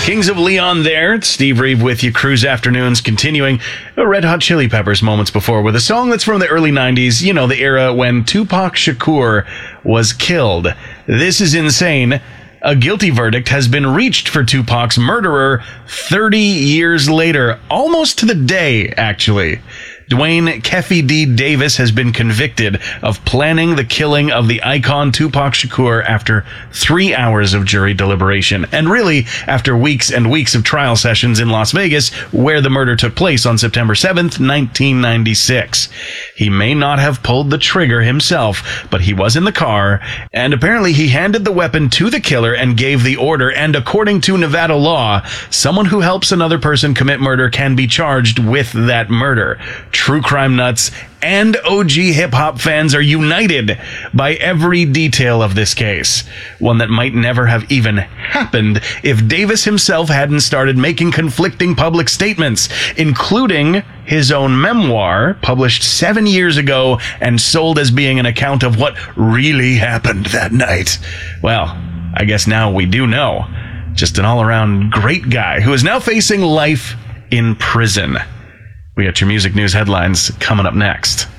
Kings of Leon there. Steve Reeve with you. Cruise Afternoons continuing. Red Hot Chili Peppers moments before with a song that's from the early 90s. You know, the era when Tupac Shakur was killed. This is insane. A guilty verdict has been reached for Tupac's murderer 30 years later. Almost to the day, actually. Dwayne Keffe D. Davis has been convicted of planning the killing of the icon Tupac Shakur after 3 hours of jury deliberation. And really, after weeks and weeks of trial sessions in Las Vegas, where the murder took place on September 7th, 1996. He may not have pulled the trigger himself, but he was in the car, and apparently he handed the weapon to the killer and gave the order. And according to Nevada law, someone who helps another person commit murder can be charged with that murder. True crime nuts and OG hip-hop fans are united by every detail of this case. One that might never have even happened if Davis himself hadn't started making conflicting public statements, including his own memoir, published 7 years ago and sold as being an account of what really happened that night. Well, I guess now we do know. Just an all-around great guy who is now facing life in prison. We got your music news headlines coming up next.